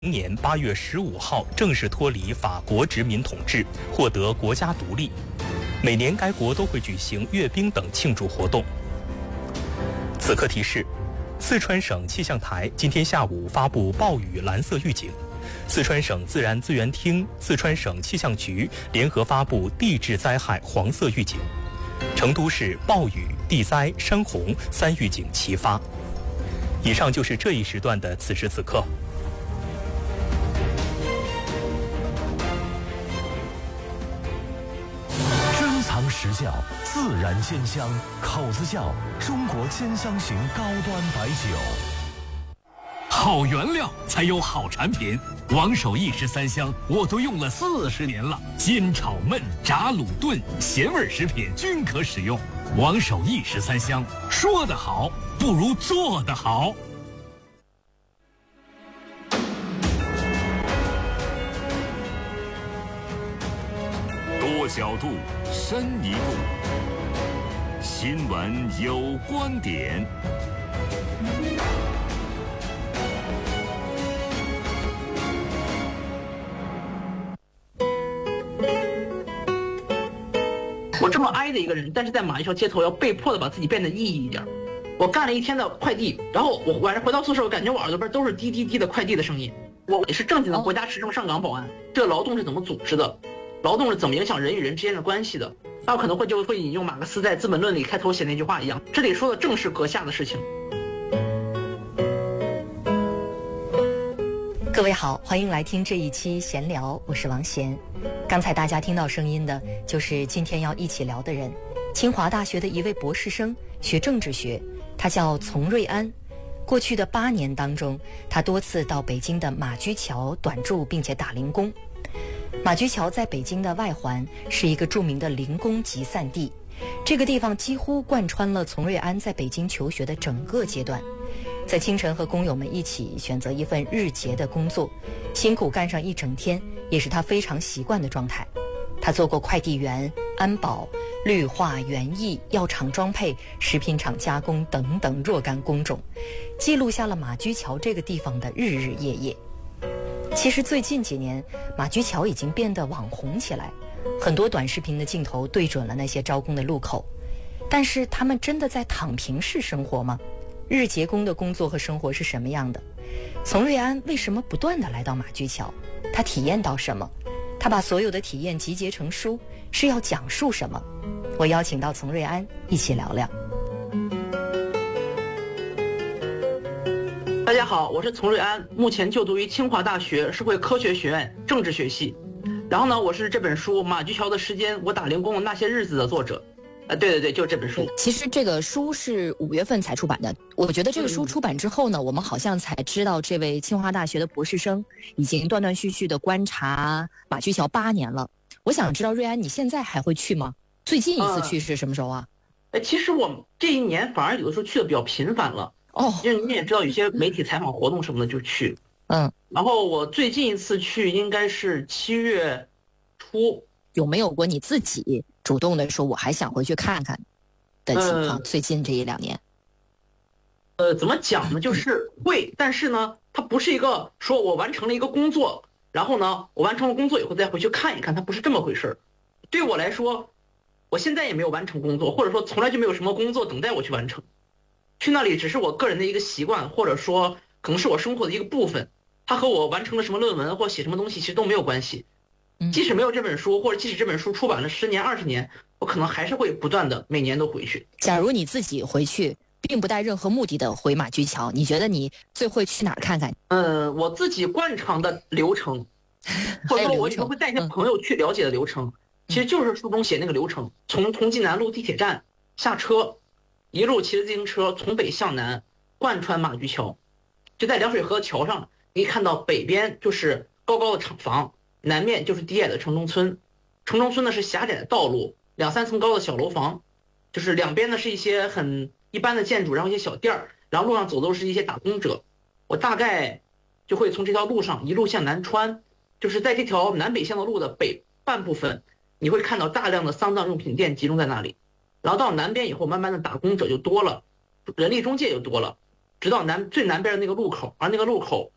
年8月15号正式脱离法国殖民统治，获得国家独立。每年该国都会举行阅兵等庆祝活动。此刻提示：四川省气象台今天下午发布暴雨蓝色预警，四川省自然资源厅、四川省气象局联合发布地质灾害黄色预警。成都市暴雨、地灾、山洪3预警齐发。以上就是这一时段的此时此刻。 珍藏实窖，自然鲜香，口子窖，中国鲜香型高端白酒。 好原料才有好产品，王守义13香我都用了40年了，煎炒焖炸卤炖咸味食品均可使用。王守义13香，说得好不如做得好。 多角度，深一步。新闻有观点。 我这么哀的一个人，但是在马玉桥街头要被迫的把自己变得意义一点。我干了一天的快递，然后我晚上回到宿舍，我感觉我耳朵边都是滴滴滴的快递的声音。我也是正经的国家持证上岗保安，这个劳动是怎么组织的？劳动是怎么影响人与人之间的关系的？那我可能会引用马克思在《资本论》里开头写那句话一样，这里说的正是阁下的事情。 各位好，欢迎来听这一期闲聊，我是王贤。刚才大家听到声音的就是今天要一起聊的人，清华大学的一位博士生，学政治学，他叫丛瑞安。过去的8年当中，他多次到北京的马驹桥短住并且打零工。马驹桥在北京的外环，是一个著名的零工集散地，这个地方几乎贯穿了丛瑞安在北京求学的整个阶段。在清晨和工友们一起选择一份日结的工作，辛苦干上一整天，也是他非常习惯的状态。他做过快递员、安保、绿化、园艺、药厂装配、食品厂加工等等若干工种，记录下了马驹桥这个地方的日日夜夜。其实最近几年，马驹桥已经变得网红起来，很多短视频的镜头对准了那些招工的路口。但是他们真的在躺平式生活吗？日结工的工作和生活是什么样的？丛瑞安为什么不断地来到马驹桥？他体验到什么？他把所有的体验集结成书，是要讲述什么？我邀请到丛瑞安一起聊聊。 大家好，我是丛瑞安，目前就读于清华大学社会科学学院政治学系。然后呢，我是这本书《马驹桥的时间：我打零工的那些日子》的作者。对，就是这本书。 其实这个书是5月份才出版的。我觉得这个书出版之后呢，我们好像才知道这位清华大学的博士生已经断断续续的观察马驹桥8年了。我想知道瑞安，你现在还会去吗？最近一次去是什么时候啊？ 其实我这一年反而有的时候去的比较频繁了。因为你也知道，有些媒体采访活动什么的就去。然后我最近一次去应该是7月初。 有没有过你自己主动的说我还想回去看看的情况？最近这1-2年， 怎么讲呢？就是会，但是呢，它不是一个说我完成了一个工作，然后呢，我完成了工作以后再回去看一看，它不是这么回事。对我来说，我现在也没有完成工作，或者说从来就没有什么工作等待我去完成。去那里只是我个人的一个习惯，或者说可能是我生活的一个部分，它和我完成了什么论文或写什么东西其实都没有关系。即使没有这本书，或者即使这本书出版了10年、20年，我可能还是会不断的每年都回去。 假如你自己回去，并不带任何目的的回马驹桥，你觉得你最会去哪儿看看？ 我自己惯常的流程，或者说我可能会带一些朋友去了解的流程，其实就是书中写那个流程：从同济南路地铁站下车，一路骑着自行车从北向南贯穿马驹桥，就在凉水河桥上，你可以看到北边就是高高的厂房，南面就是低矮的城中村。城中村呢是狭窄的道路，2-3层高的小楼房，就是两边呢是一些很一般的建筑，然后一些小店儿，然后路上走的都是一些打工者。我大概就会从这条路上一路向南穿，就是在这条南北向的路的北半部分，你会看到大量的丧葬用品店集中在那里。然后到南边以后，慢慢的打工者就多了，人力中介就多了，直到最南边的那个路口，而那个路口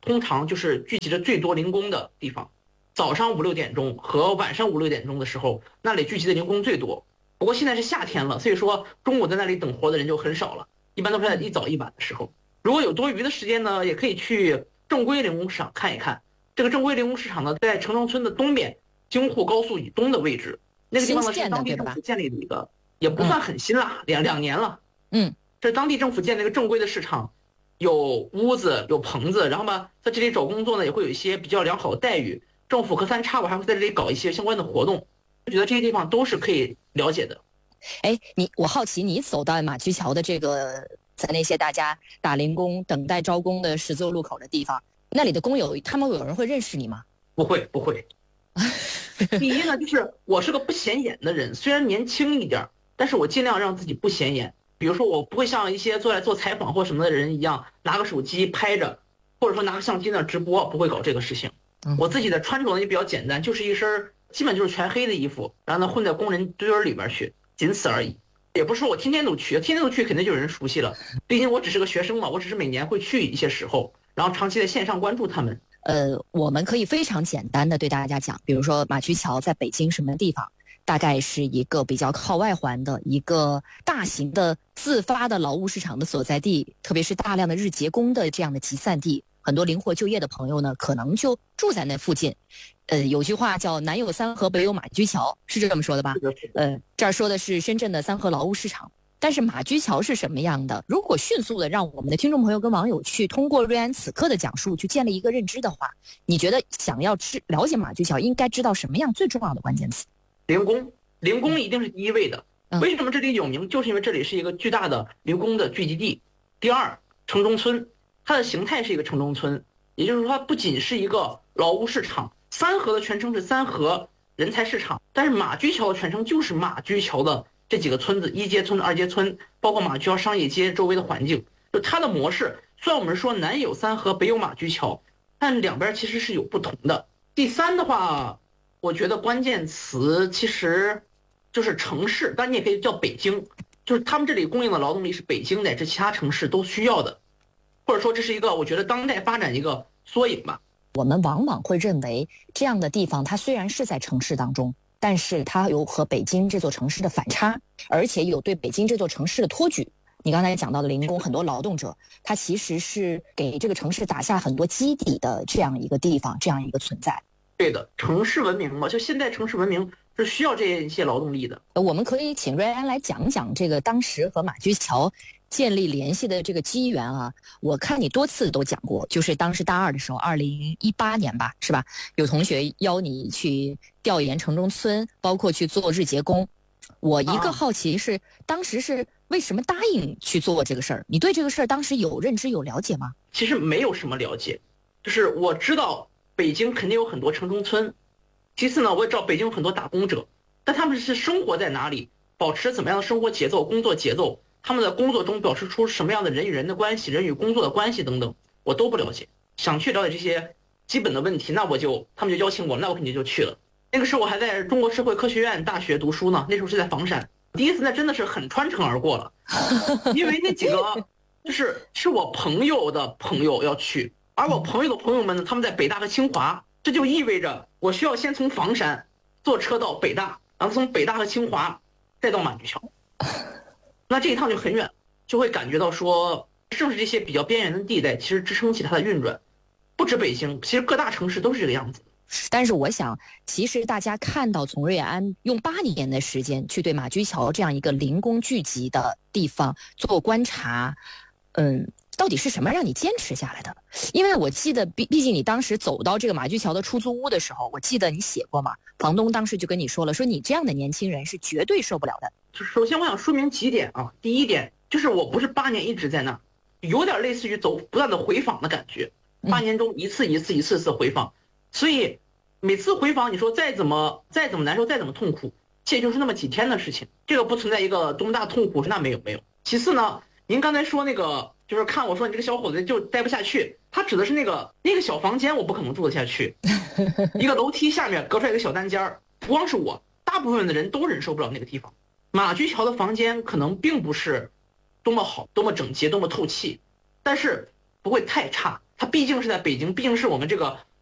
通常就是聚集着最多灵工的地方。早上5、6点钟和晚上5、6点钟的时候，那里聚集的灵工最多。不过现在是夏天了，所以说中午在那里等活的人就很少了，一般都是在一早一晚的时候。如果有多余的时间呢，也可以去正规灵工市场看一看。这个正规灵工市场呢，在城中村的东边，京沪高速以东的位置。那个地方呢是当地政府建立的一个，也不算很新啦，两年了。这是当地政府建了一个正规的市场，有屋子有棚子，然后呢在这里找工作呢也会有一些比较良好的待遇。政府和三叉我还会在这里搞一些相关的活动，我觉得这些地方都是可以了解的。 我好奇你走到马驹桥的这个在那些大家打零工等待招工的十字路口的地方，那里的工友他们有人会认识你吗？ 不会。第一呢，就是我是个不显眼的人，虽然年轻一点，但是我尽量让自己不显眼。比如说我不会像一些做采访或什么的人一样拿个手机拍着，或者说拿个相机那直播，不会搞这个事情。我自己的穿着呢也比较简单，就是一身基本就是全黑的衣服，然后呢混在工人堆里边去，仅此而已。也不是说我天天都去肯定就有人熟悉了，毕竟我只是个学生嘛，我只是每年会去一些时候，然后长期在线上关注他们。 我们可以非常简单的对大家讲，比如说马驹桥在北京什么地方，大概是一个比较靠外环的一个大型的自发的劳务市场的所在地，特别是大量的日结工的这样的集散地，很多灵活就业的朋友呢可能就住在那附近。有句话叫南有三河北有马驹桥，是这么说的吧？这儿说的是深圳的三河劳务市场。但是马驹桥是什么样的？如果迅速的让我们的听众朋友跟网友去通过瑞安此刻的讲述去建立一个认知的话，你觉得想要了解马驹桥应该知道什么样最重要的关键词？ 灵工一定是第一位的。为什么这里有名？就是因为这里是一个巨大的灵工的聚集地。第二，城中村，它的形态是一个城中村，也就是说它不仅是一个劳务市场。三河的全称是三河人才市场，但是马驹桥的全称就是马驹桥的这几个村子，一街村、二街村，包括马驹桥商业街周围的环境，就它的模式。虽然我们说南有三河，北有马驹桥，但两边其实是有不同的。第三的话，我觉得关键词其实就是城市，但你也可以叫北京，就是他们这里供应的劳动力是北京乃至其他城市都需要的，或者说这是一个我觉得当代发展一个缩影吧。 我们往往会认为这样的地方它虽然是在城市当中，但是它有和北京这座城市的反差，而且有对北京这座城市的托举。你刚才讲到的零工，很多劳动者，它其实是给这个城市打下很多基底的这样一个地方，这样一个存在。 对的，城市文明嘛，就现在城市文明是需要这些劳动力的。 我们可以请瑞安来讲讲这个当时和马驹桥建立联系的这个机缘啊。我看你多次都讲过，就是当时大二的时候，2018年吧，是吧？有同学邀你去调研城中村，包括去做日结工。我一个好奇是，当时是为什么答应去做这个事儿？你对这个事儿当时有认知有了解吗？ 其实没有什么了解，就是我知道北京肯定有很多城中村，其次呢，我也知道北京有很多打工者，但他们是生活在哪里，保持怎么样的生活节奏、工作节奏，他们在工作中表示出什么样的人与人的关系、人与工作的关系等等，我都不了解。想去了解这些基本的问题，那他们就邀请我，那我肯定就去了。那个时候我还在中国社会科学院大学读书呢，那时候是在房山。第一次那真的是很穿城而过了，因为那几个是我朋友的朋友要去，而我朋友的朋友们呢，他们在北大和清华，这就意味着我需要先从房山坐车到北大，然后从北大和清华再到马驹桥，那这一趟就很远，就会感觉到说，正是这些比较边缘的地带，其实支撑起它的运转。不止北京，其实各大城市都是这个样子。 但是我想，其实大家看到从瑞安用8年的时间去对马驹桥这样一个零工聚集的地方做观察，到底是什么让你坚持下来的？因为我记得，毕竟你当时走到这个马驹桥的出租屋的时候，我记得你写过嘛，房东当时就跟你说了，说你这样的年轻人是绝对受不了的。 首先我想说明几点啊，第一点就是我不是8年一直在那，有点类似于不断的回访的感觉，8年中一次回访，所以每次回访你说再怎么难受，再怎么痛苦，这也就是那么几天的事情，这个不存在一个多么大痛苦，那没有。其次呢，您刚才说那个就是看我说你这个小伙子就待不下去，他指的是那个小房间，我不可能住得下去，一个楼梯下面隔出来一个小单间，不光是我，大部分的人都忍受不了那个地方。马驹桥的房间可能并不是多么好、多么整洁、多么透气，但是不会太差， 它毕竟是在北京，毕竟是我们这个